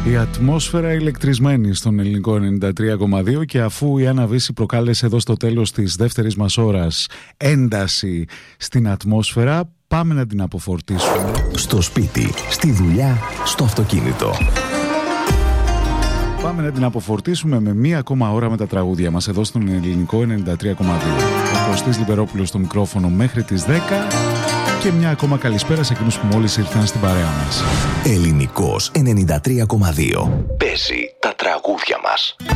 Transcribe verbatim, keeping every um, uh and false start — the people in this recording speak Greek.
Η ατμόσφαιρα ηλεκτρισμένη στον ελληνικό ενενήντα τρία κόμμα δύο, και αφού η Άννα Βύση προκάλεσε εδώ στο τέλος της δεύτερης μας ώρας ένταση στην ατμόσφαιρα, πάμε να την αποφορτίσουμε. Στο σπίτι, στη δουλειά, στο αυτοκίνητο. Πάμε να την αποφορτίσουμε με μία ακόμα ώρα με τα τραγούδια μας εδώ στον ελληνικό ενενήντα τρία κόμμα δύο. Ο Κωστής Λιμπερόπουλος στο μικρόφωνο μέχρι τις δέκα και μια ακόμα καλησπέρα σε εκείνους που μόλις ήρθαν στην παρέα μας. Ελληνικός ενενήντα τρία κόμμα δύο. Παίζει τα τραγούδια μας.